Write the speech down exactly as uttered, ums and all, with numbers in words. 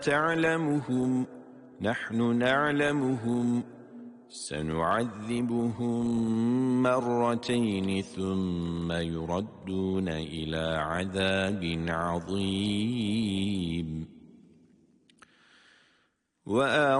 تعلمهم نحن نعلمهم سنعذبهم مرتين ثم يردون إلى عذاب عظيم.